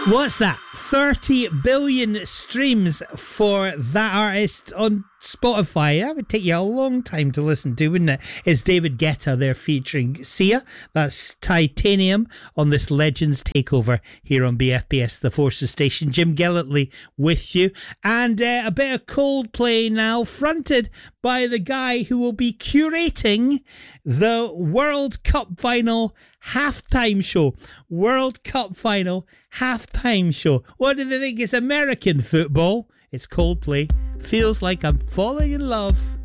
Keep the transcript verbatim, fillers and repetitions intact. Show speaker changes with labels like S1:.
S1: What's that? thirty billion streams for that artist on Spotify. That would take you a long time to listen to, wouldn't it? It's David Guetta there featuring Sia. That's Titanium on this Legends Takeover here on B F B S, the Forces Station. Jim Gillitley with you. And uh, a bit of Coldplay now, fronted by the guy who will be curating the World Cup final halftime show. World Cup final halftime show. What do they think? It's American football. It's Coldplay. Feels like I'm falling in love.